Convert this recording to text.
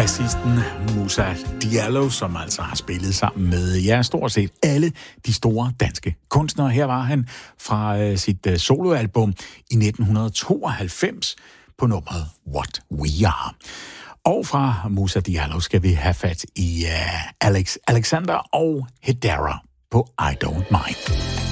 bassisten Moussa Diallo, som altså har spillet sammen med stort set alle de store danske kunstnere. Her var han fra sit soloalbum i 1992 på nummeret What We Are. Og fra Moussa Diallo skal vi have fat i Alex Alexander og Hedera på I Don't Mind.